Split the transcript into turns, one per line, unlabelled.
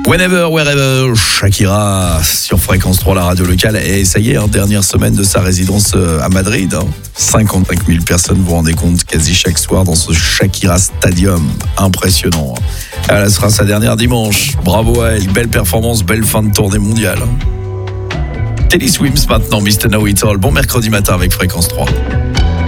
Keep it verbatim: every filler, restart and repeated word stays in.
Whenever, wherever, Shakira sur Fréquence trois, la radio locale. Et ça y est, hein, dernière semaine de sa résidence à Madrid. Hein. cinquante-cinq mille personnes, vous vous rendez compte, quasi chaque soir dans ce Shakira Stadium. Impressionnant. Elle sera sa dernière dimanche. Bravo à elle, belle performance, belle fin de tournée mondiale. Teddy Swims maintenant, mister Know It All. Bon mercredi matin avec Fréquence trois.